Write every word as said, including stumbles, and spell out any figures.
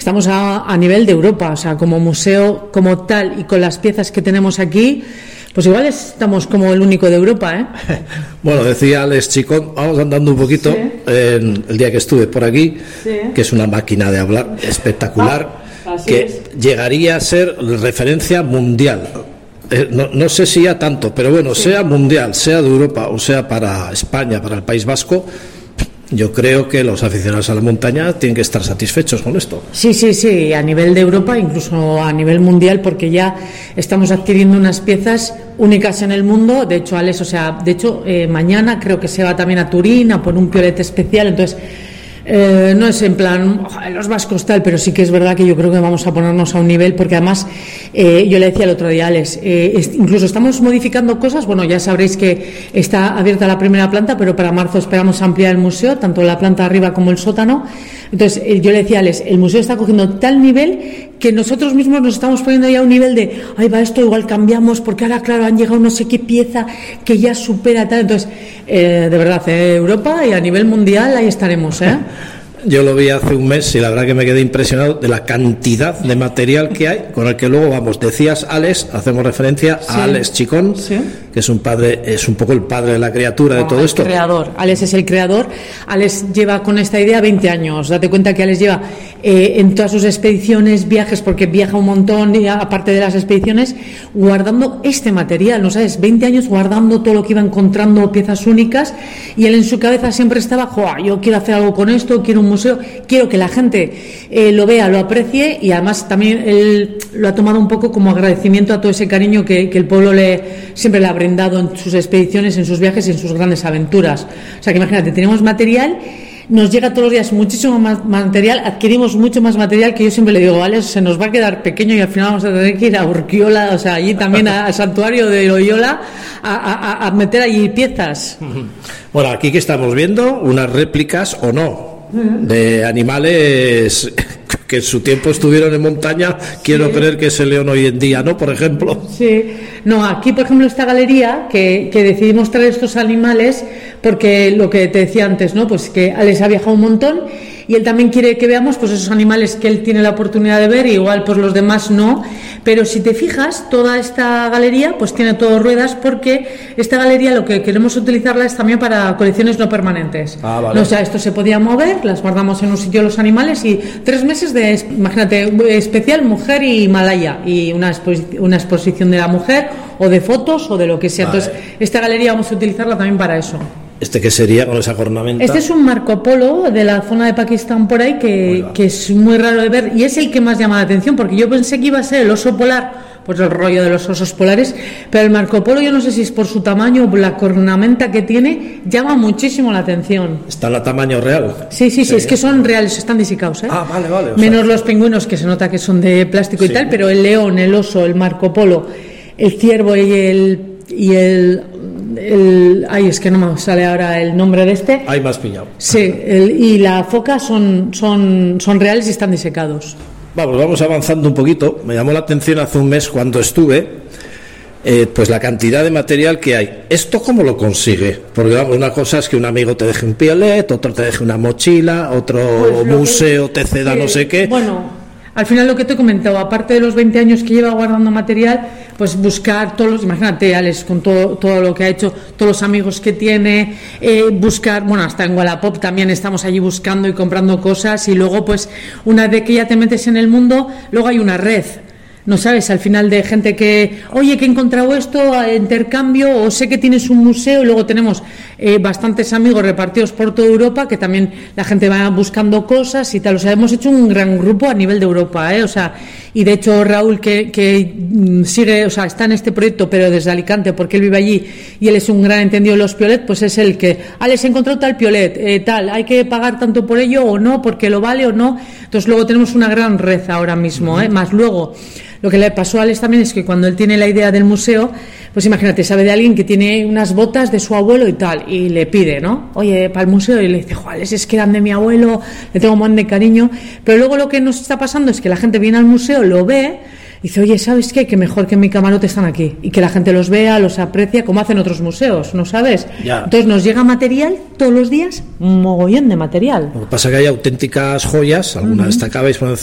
estamos a, a nivel de Europa, o sea, como museo como tal y con las piezas que tenemos aquí, pues igual estamos como el único de Europa, ¿eh? Bueno, decía Alex Chicón, vamos andando un poquito, sí. en el día que estuve por aquí, sí. que es una máquina de hablar espectacular, ah, que es. Llegaría a ser referencia mundial. Eh, no, no sé si ya tanto, pero bueno, sí. sea mundial, sea de Europa o sea para España, para el País Vasco, yo creo que los aficionados a la montaña tienen que estar satisfechos con esto. Sí, sí, sí, a nivel de Europa, incluso a nivel mundial, porque ya estamos adquiriendo unas piezas únicas en el mundo. De hecho, Alex, o sea, de hecho, eh, mañana creo que se va también a Turín a por un piolet especial, entonces Eh, no es en plan ojalá, los vascos tal, pero sí que es verdad que yo creo que vamos a ponernos a un nivel, porque además eh, yo le decía el otro día a Alex, eh, es, incluso estamos modificando cosas. Bueno, ya sabréis que está abierta la primera planta, pero para marzo esperamos ampliar el museo, tanto la planta arriba como el sótano. Entonces eh, yo le decía a Alex, el museo está cogiendo tal nivel que nosotros mismos nos estamos poniendo ya a un nivel de ahí va esto, igual cambiamos, porque ahora claro han llegado no sé qué pieza que ya supera tal. Entonces eh, de verdad, eh, Europa y a nivel mundial ahí estaremos, ¿eh? Yo lo vi hace un mes y la verdad que me quedé impresionado de la cantidad de material que hay, con el que luego vamos, decías Alex, hacemos referencia sí. a Alex Chicón, sí. que es un padre, es un poco el padre de la criatura oh, de todo el esto. Creador, Alex es el creador. Alex lleva con esta idea veinte años, date cuenta que Alex lleva eh, en todas sus expediciones, viajes, porque viaja un montón, y aparte de las expediciones, guardando este material, ¿no sabes? veinte años guardando todo lo que iba encontrando, piezas únicas, y él en su cabeza siempre estaba, ¡joa! Yo quiero hacer algo con esto, quiero un museo, quiero que la gente eh, lo vea, lo aprecie, y además también él lo ha tomado un poco como agradecimiento a todo ese cariño que, que el pueblo le, siempre le ha brindado en sus expediciones, en sus viajes y en sus grandes aventuras. O sea que imagínate, tenemos material, nos llega todos los días muchísimo más material, adquirimos mucho más material, que yo siempre le digo, vale, se nos va a quedar pequeño y al final vamos a tener que ir a Urquiola, o sea, allí también al santuario de Loyola a, a, a meter allí piezas. Bueno, aquí que estamos viendo unas réplicas o no de animales que en su tiempo estuvieron en montaña, quiero sí. creer que ese león hoy en día, ¿no? Por ejemplo. Sí, no, aquí por ejemplo esta galería que, que decidimos traer estos animales porque lo que te decía antes, ¿no? Pues que Alex ha viajado un montón y él también quiere que veamos pues esos animales que él tiene la oportunidad de ver, y igual pues los demás no, pero si te fijas toda esta galería pues tiene todo ruedas, porque esta galería lo que queremos utilizarla es también para colecciones no permanentes. Ah, vale. O sea, esto se podía mover, las guardamos en un sitio los animales, y tres meses de, imagínate, especial mujer y Himalaya, y una, exposi- una exposición de la mujer o de fotos o de lo que sea. Vale. Entonces esta galería vamos a utilizarla también para eso. ¿Este qué sería con esa cornamenta? Este es un Marco Polo de la zona de Pakistán por ahí, que, que es muy raro de ver, y es el que más llama la atención, porque yo pensé que iba a ser el oso polar, pues el rollo de los osos polares, pero el Marco Polo, yo no sé si es por su tamaño o por la cornamenta que tiene, llama muchísimo la atención. ¿Está en tamaño real? Sí, sí, sí, sí, es que son reales, están disecados, ¿eh? Ah, vale, vale. Menos sea, los pingüinos, que se nota que son de plástico sí. y tal, pero el león, el oso, el Marco Polo, el ciervo y el... y el El, ay, es que no me sale ahora el nombre de este. Hay más pillado. Sí, el, y la foca son, son, son reales y están disecados. Vamos, vamos avanzando un poquito. Me llamó la atención hace un mes cuando estuve, eh, pues la cantidad de material que hay. ¿Esto cómo lo consigue? Porque vamos, una cosa es que un amigo te deje un piolet, otro te deje una mochila, otro pues museo que, te ceda sí, no sé qué. Bueno, al final lo que te he comentado, aparte de los veinte años que lleva guardando material, pues buscar todos los, imagínate Alex con todo, todo lo que ha hecho, todos los amigos que tiene, eh, buscar, bueno, hasta en Wallapop también estamos allí buscando y comprando cosas, y luego pues una vez que ya te metes en el mundo, luego hay una red, no sabes, al final, de gente que, oye, que he encontrado esto, intercambio, o sé que tienes un museo, y luego tenemos eh, bastantes amigos repartidos por toda Europa, que también la gente va buscando cosas y tal. O sea, hemos hecho un gran grupo a nivel de Europa, ¿eh? O sea, y de hecho Raúl, que, que sigue, o sea, está en este proyecto, pero desde Alicante, porque él vive allí y él es un gran entendido de los piolet, pues es el que, Alex, he encontrado tal piolet, eh, tal, hay que pagar tanto por ello o no, porque lo vale o no. Entonces luego tenemos una gran red ahora mismo, ¿eh? Más luego, lo que le pasó a Alex también es que cuando él tiene la idea del museo, pues imagínate, sabe de alguien que tiene unas botas de su abuelo y tal, y le pide, ¿no? Oye, para el museo, y le dice, joder, es que eran de mi abuelo, le tengo un montón de cariño. Pero luego lo que nos está pasando es que la gente viene al museo, lo ve, y dice, oye, ¿sabes qué? Que mejor que en mi camarote están aquí, y que la gente los vea, los aprecia, como hacen otros museos, ¿no sabes? Ya. Entonces nos llega material todos los días, un mogollón de material. Lo que pasa es que hay auténticas joyas, algunas uh-huh. destacabais por